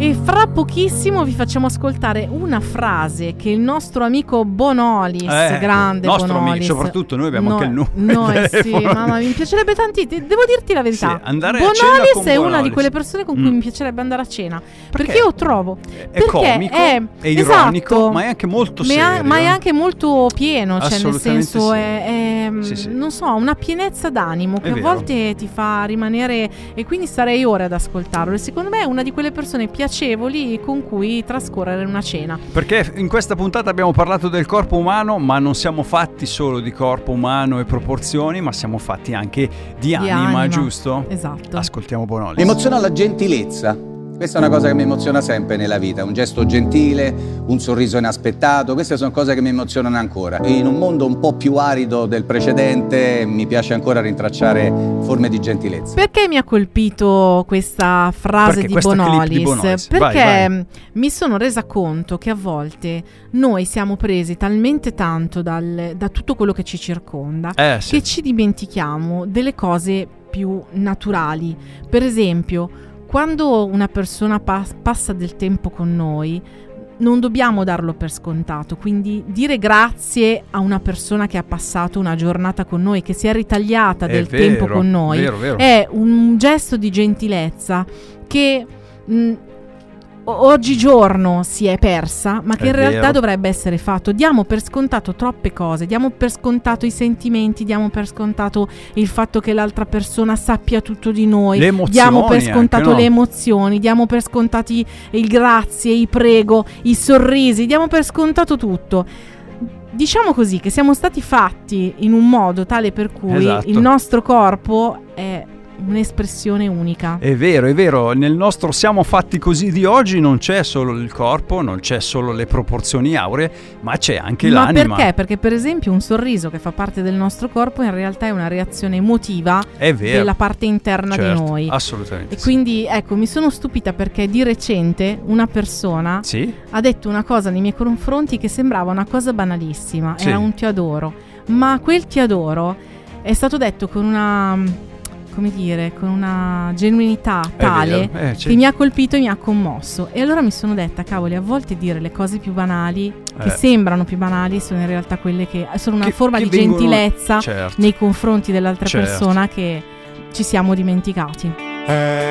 E fra pochissimo vi facciamo ascoltare una frase che il nostro amico Bonolis, grande nostro Bonolis, amico, soprattutto noi abbiamo anche il numero. Noi sì, mamma, mi piacerebbe tantissimo, devo dirti la verità. Sì, andare Bonolis a cena con è una Bonolis. di quelle persone con cui mi piacerebbe andare a cena, perché io trovo è comico, è ironico, esatto, ma è anche molto serio. ma è anche molto pieno, cioè nel senso sì. è Sì. non so, una pienezza d'animo che È a vero. volte ti fa rimanere, e quindi starei ore ad ascoltarlo, e secondo me è una di quelle persone piacevoli con cui trascorrere una cena. Perché in questa puntata abbiamo parlato del corpo umano, ma non siamo fatti solo di corpo umano e proporzioni, ma siamo fatti anche di anima, giusto? Esatto. Ascoltiamo Bonolis. Mi emoziona la gentilezza. Questa è una cosa che mi emoziona sempre nella vita, un gesto gentile, un sorriso inaspettato, queste sono cose che mi emozionano ancora. In un mondo un po' più arido del precedente mi piace ancora rintracciare forme di gentilezza. Perché mi ha colpito questa frase Perché di questa clip Bonolis? di Bonolis. Perché Vai. mi sono resa conto che a volte noi siamo presi talmente tanto da tutto quello che ci circonda Sì. che ci dimentichiamo delle cose più naturali. Per esempio, quando una persona passa del tempo con noi, non dobbiamo darlo per scontato, quindi dire grazie a una persona che ha passato una giornata con noi, che si è ritagliata del tempo con noi, vero. è un gesto di gentilezza che oggigiorno si è persa, ma che in realtà dovrebbe essere fatto. Diamo per scontato troppe cose, diamo per scontato i sentimenti, diamo per scontato il fatto che l'altra persona sappia tutto di noi, le emozioni, diamo per scontato anche, no? le emozioni, diamo per scontati il grazie, i prego, i sorrisi, diamo per scontato tutto. Diciamo così che siamo stati fatti in un modo tale per cui il nostro corpo è un'espressione unica. È vero, nel nostro siamo fatti così di oggi non c'è solo il corpo, non c'è solo le proporzioni auree, ma c'è anche l'anima. Ma perché? Perché per esempio un sorriso che fa parte del nostro corpo in realtà è una reazione emotiva della parte interna di noi. Assolutamente. E quindi ecco, mi sono stupita perché di recente una persona ha detto una cosa nei miei confronti che sembrava una cosa banalissima, era un ti adoro, ma quel ti adoro è stato detto con una con una genuinità tale che mi ha colpito e mi ha commosso. E allora mi sono detta, cavoli, a volte dire le cose più banali, che sembrano più banali, sono in realtà quelle che sono una forma di gentilezza nei confronti dell'altra persona che ci siamo dimenticati.